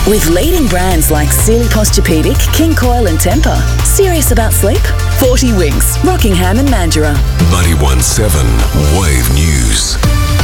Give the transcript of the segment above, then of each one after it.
With leading brands like Sealy Posturepedic, King Coil and Tempur. Serious about sleep? 40 Winks, Rockingham and Mandurah. 91.7 Wave News.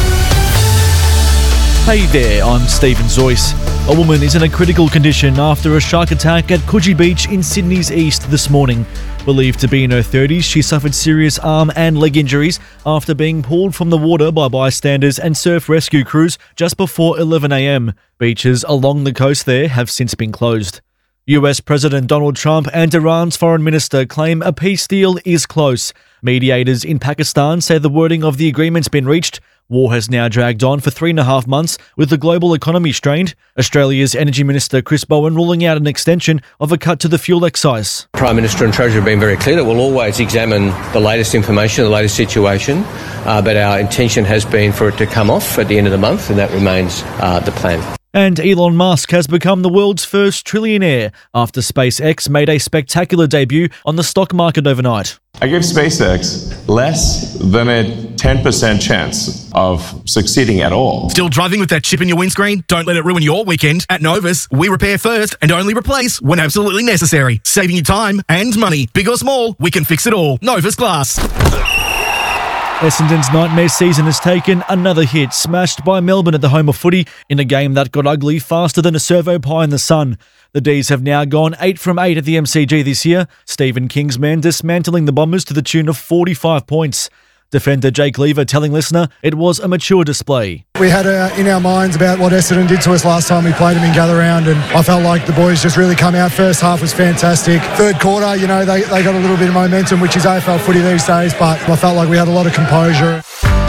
Hey there, I'm Stephen Zoyce. A woman is in a critical condition after a shark attack at Coogee Beach in Sydney's east this morning. Believed to be in her 30s, she suffered serious arm and leg injuries after being pulled from the water by bystanders and surf rescue crews just before 11 a.m. Beaches along the coast there have since been closed. US President Donald Trump and Iran's foreign minister claim a peace deal is close. Mediators in Pakistan say the wording of the agreement's been reached. War has now dragged on for 3.5 months with the global economy strained. Australia's Energy Minister Chris Bowen ruling out an extension of a cut to the fuel excise. Prime Minister and Treasurer have been very clear that we'll always examine the latest information, the latest situation, but our intention has been for it to come off at the end of the month, and that remains the plan. And Elon Musk has become the world's first trillionaire after SpaceX made a spectacular debut on the stock market overnight. I give SpaceX less than a 10% chance of succeeding at all. Still driving with that chip in your windscreen? Don't let it ruin your weekend. At Novus, we repair first and only replace when absolutely necessary. Saving you time and money. Big or small, we can fix it all. Novus Glass. Essendon's nightmare season has taken another hit, smashed by Melbourne at the home of footy in a game that got ugly faster than a servo pie in the sun. The D's have now gone 8 from 8 at the MCG this year. Stephen King's men dismantling the Bombers to the tune of 45 points. Defender Jake Lever telling Listener it was a mature display. We had in our minds about what Essendon did to us last time we played them in Gather Round, and I felt like the boys just really come out. First half was fantastic. Third quarter, they got a little bit of momentum, which is AFL footy these days, but I felt like we had a lot of composure.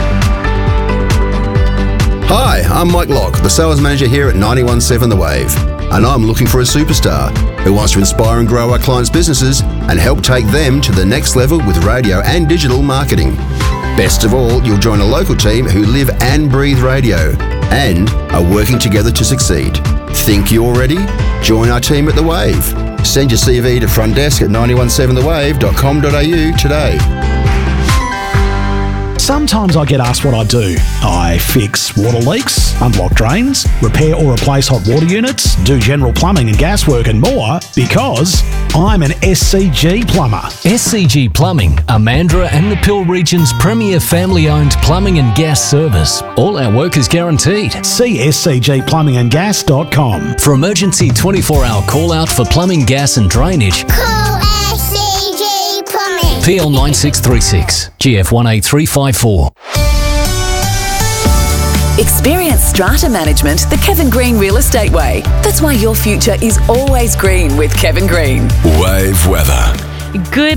Hi, I'm Mike Locke, the sales manager here at 91.7 The Wave, and I'm looking for a superstar who wants to inspire and grow our clients' businesses and help take them to the next level with radio and digital marketing. Best of all, you'll join a local team who live and breathe radio and are working together to succeed. Think you're ready? Join our team at The Wave. Send your CV to frontdesk at 917thewave.com.au today. Sometimes I get asked what I do. I fix water leaks, unblock drains, repair or replace hot water units, do general plumbing and gas work and more because I'm an SCG plumber. SCG Plumbing are Mandurah and the Peel region's premier family-owned plumbing and gas service. All our work is guaranteed. See scgplumbingandgas.com. For emergency 24-hour call-out for plumbing, gas and drainage, call SCG Plumbing. PL 9636, GF 18354. Experience strata management the Kevin Green Real Estate Way. That's why your future is always green with Kevin Green. Wave weather. Good